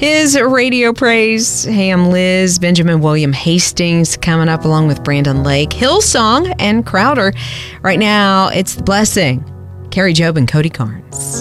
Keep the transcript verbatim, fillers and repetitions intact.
His radio praise. Hey, I'm Liz. Benjamin William Hastings coming up along with Brandon Lake, Hillsong, and Crowder. Right now, it's The Blessing. Carrie Job and Cody Carnes.